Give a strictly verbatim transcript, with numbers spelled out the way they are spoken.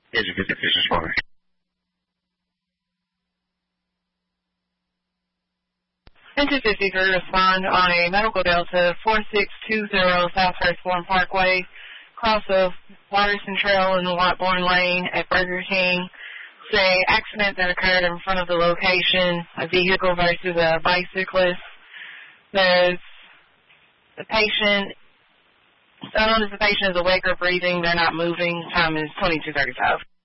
Agent fifty-six responding. Engine fifty-three respond on a Medical Delta four six two zero South Firstbourne Parkway, cross of Watterson Trail in the Watbourne Lane at Burger King. It's an accident that occurred in front of the location, a vehicle versus a bicyclist. There's the patient, as long as the patient is awake or breathing, they're not moving. Time is twenty-two thirty-five.